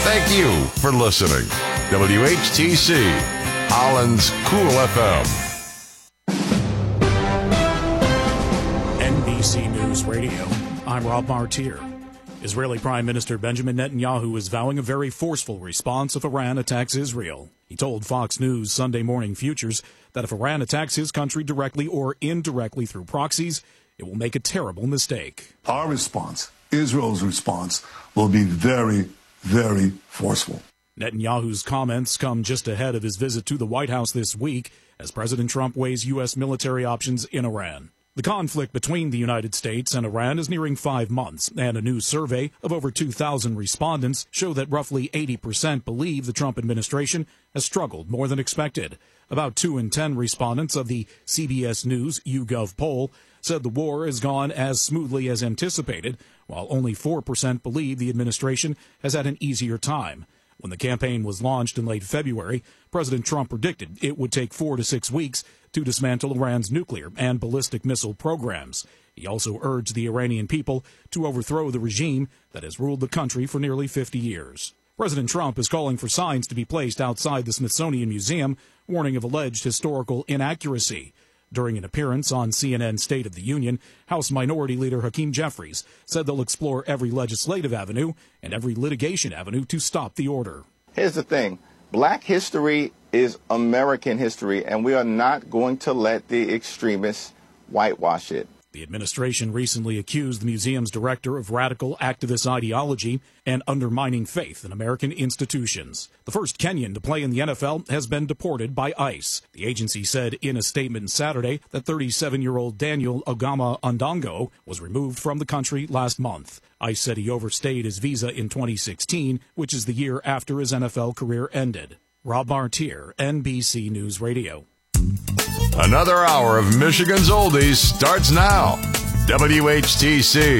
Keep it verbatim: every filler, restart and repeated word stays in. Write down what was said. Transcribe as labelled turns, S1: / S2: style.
S1: Thank you for listening. W H T C, Holland's Cool F M.
S2: N B C News Radio, I'm Rob Martier. Israeli Prime Minister Benjamin Netanyahu is vowing a very forceful response if Iran attacks Israel. He told Fox News Sunday Morning Futures that if Iran attacks his country directly or indirectly through proxies, it will make a terrible mistake.
S3: Our response, Israel's response, will be very, very forceful.
S2: Netanyahu's comments come just ahead of his visit to the White House this week as President Trump weighs U S military options in Iran. The conflict between the United States and Iran is nearing five months, and a new survey of over two thousand respondents show that roughly eighty percent believe the Trump administration has struggled more than expected. About two in ten respondents of the C B S News YouGov poll said the war has gone as smoothly as anticipated, while only four percent believe the administration has had an easier time. When the campaign was launched in late February, President Trump predicted it would take four to six weeks to dismantle Iran's nuclear and ballistic missile programs. He also urged the Iranian people to overthrow the regime that has ruled the country for nearly fifty years. President Trump is calling for signs to be placed outside the Smithsonian Museum, warning of alleged historical inaccuracy. During an appearance on C N N's State of the Union, House Minority Leader Hakeem Jeffries said they'll explore every legislative avenue and every litigation avenue to stop the order.
S4: Here's the thing. Black history is American history, and we are not going to let the extremists whitewash it.
S2: The administration recently accused the museum's director of radical activist ideology and undermining faith in American institutions. The first Kenyan to play in the N F L has been deported by ICE. The agency said in a statement Saturday that thirty-seven-year-old Daniel Ogama Ondongo was removed from the country last month. ICE said he overstayed his visa in twenty sixteen, which is the year after his N F L career ended. Rob Martier, N B C News Radio.
S1: Another hour of Michigan's Oldies starts now. W H T C.